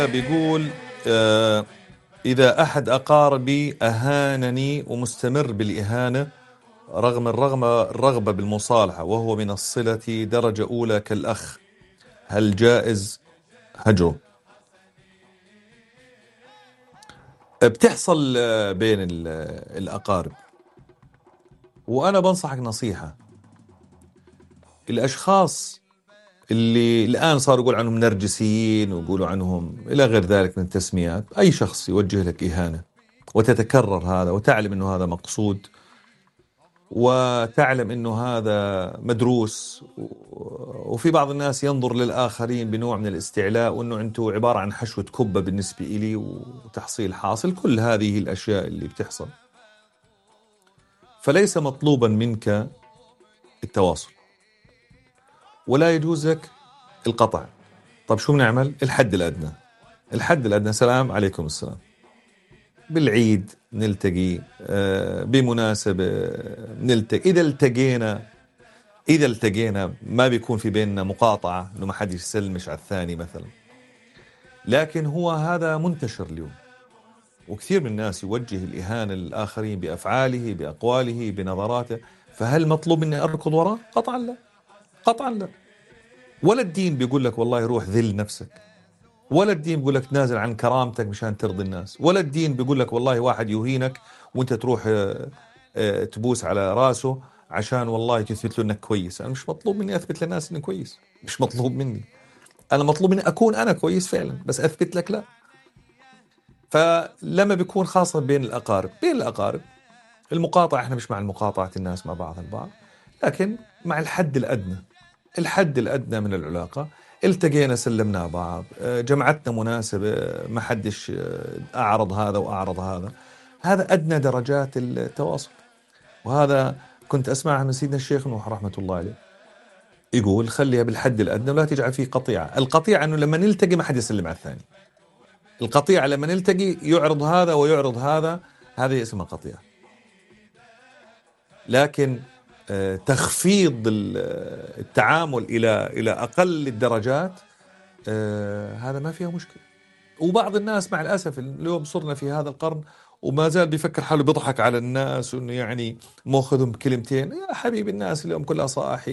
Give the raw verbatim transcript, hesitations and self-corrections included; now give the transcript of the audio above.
بيقول آه إذا أحد أقاربي أهانني ومستمر بالإهانة رغم الرغبة الرغبة بالمصالحة وهو من الصلة درجة أولى كالأخ، هل جائز هجره؟ بتحصل آه، بين ال- آه، الأقارب، وأنا بنصحك نصيحة. الأشخاص اللي الآن صاروا يقول عنهم نرجسيين ويقولوا عنهم إلى غير ذلك من التسميات، أي شخص يوجه لك إهانة وتتكرر هذا وتعلم أنه هذا مقصود وتعلم أنه هذا مدروس، وفي بعض الناس ينظر للآخرين بنوع من الاستعلاء وأنه أنتوا عبارة عن حشوة كبة بالنسبة إلي وتحصيل حاصل، كل هذه الأشياء اللي بتحصل. فليس مطلوبا منك التواصل ولا يجوز لك القطع. طب شو بنعمل؟ الحد الأدنى، الحد الأدنى سلام عليكم السلام، بالعيد نلتقي، آه، بمناسبة نلتقي، إذا التقينا إذا التقينا ما بيكون في بيننا مقاطعة إنه ما حد يسلمش على الثاني مثلا. لكن هو هذا منتشر اليوم، وكثير من الناس يوجه الإهانة للآخرين بأفعاله بأقواله بنظراته. فهل مطلوب مني أركض وراه؟ قطعا لا، قطعا لا. ولا الدين بيقول لك والله روح ذل نفسك، ولا الدين بيقول لك تنازل عن كرامتك مشان ترضي الناس، ولا الدين بيقول لك والله واحد يهينك وانت تروح آه، آه، تبوس على راسه عشان والله تثبت له انك كويس. انا مش مطلوب مني اثبت للناس اني كويس، مش مطلوب مني. انا مطلوب مني اكون انا كويس فعلا، بس اثبت لك لا. فلما بيكون خاصة بين الاقارب، بين الاقارب المقاطعة، احنا مش مع المقاطعة الناس مع بعض البعض، لكن مع الحد الادنى، الحد الأدنى من العلاقة. التقينا سلمنا بعض، جمعتنا مناسبة، ما حدش أعرض هذا وأعرض هذا، هذا أدنى درجات التواصل. وهذا كنت أسمعها من سيدنا الشيخ نوح رحمة الله عليه، يقول خليها بالحد الأدنى ولا تجعل فيه قطيعة. القطيعة أنه لما نلتقي ما حد يسلم على الثاني، القطيعة لما نلتقي يعرض هذا ويعرض هذا، هذه اسمها قطيعة. لكن تخفيض التعامل إلى إلى أقل الدرجات، آه هذا ما فيها مشكلة. وبعض الناس مع الأسف اليوم صرنا في هذا القرن وما زال بيفكر حاله بيضحك على الناس وإنه يعني ماخذهم بكلمتين. يا حبيبي الناس اليوم كلها صاحي